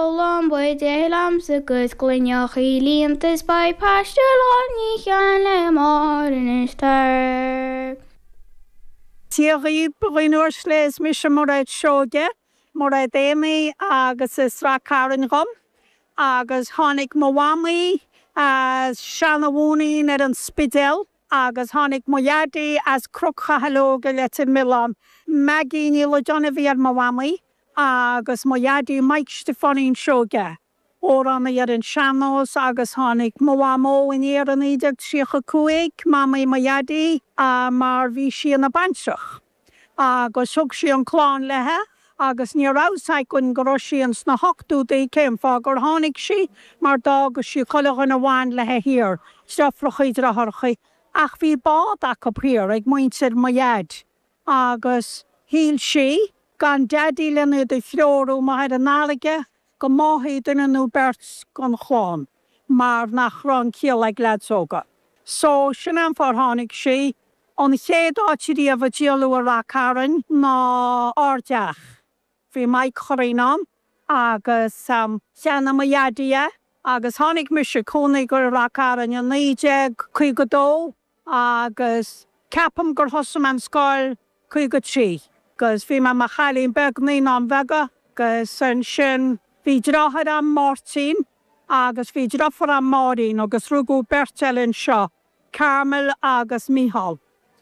Long boy de lamse gus glinioch I liantas by pasture on le modern star. Thierry Brunor Sles mis morat shoge, morat emi agus is rakarin rum, agus honig mawami as shanawuni net an spidel, agus honig moyadi as krukha haloge let milam, Maggie nilo Jonavier mawami, agus moyadi Mike Stefanin shoge. Oran in Shanos, agus honig mawamo in ear an idag shicha kuig, mami moyadi, mar vishi an a banshach. Agus hug she an clán lehe, agus near outside gun groshi an sna hochtú they came fagur honig she, mar dag she color an a wan lehe here. Stafrochi draharchi. Ach vi bad ac up here, ag mointed moyad. Agus heel she, gan daddy lenne de floru ma had an alige, go mahi dyn nhw berts gan chlán, mar nach ran kiel ag ladsoga. So, sinan for honig she, on lle dachiri af y diolw ar rakaran na ordiach. Fi mai chorinam, agus siana mayadia, agus honig misha conig ar rakaran yn neideg cwygado, agus capam gur hosam am sgol cwygotri. Gus fi ma machalin begni nam vega, gus yn sin fi drahad am Martin, agus fi drafar am Maureen, agus rwgw Bertelin sio, Carmel agus Mihal.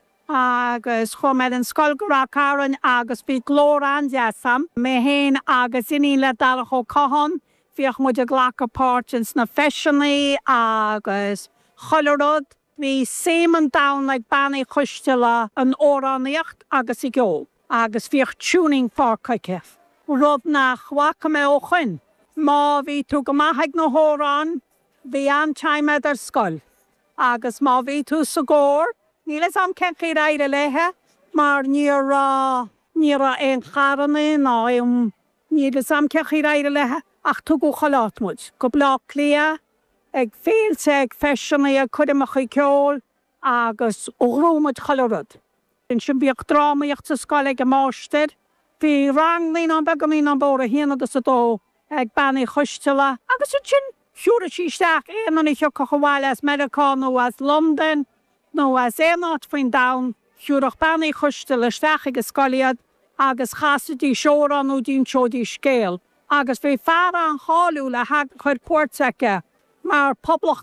Agus chomed yn sgol rakaran, agus fi gloran jasam, me hen agus ini le dalach o cohon, fiach mwyd y glac o portins na feshionly, agus cholerod, fi semen down like bani chwystila yn oraniacht agus I go, agus fiach tuning for caicef. Rob na chwacam e ochin. Ma fi tu gymahag na horan, fi an time ed ar sgol. Agus ma fi tu sagor, niles am cenchi raid lehe, mar nira ein charane na niles am cenchi raid lehe, ach tu go chalatmwyd. Go blak clia, ag feilte ag feshionly ag cwydymach I ciol, agus ogrwmwyd chalarod. Yn sy'n biach drama i'ch ta sgol ag ymosted, fi rang lin an begam an bora hien agus a do ag bani chwystila. Agus yn sy'n siwr si stach ein an i'ch cochwal as America no as London, no as enot fin down, siwrach bani chwystila stach ag ysgoliad, agus chasidi siwr an o din siodi sgel. Agus fi fara an chalw le hag chwyr pwrteke, mar poblach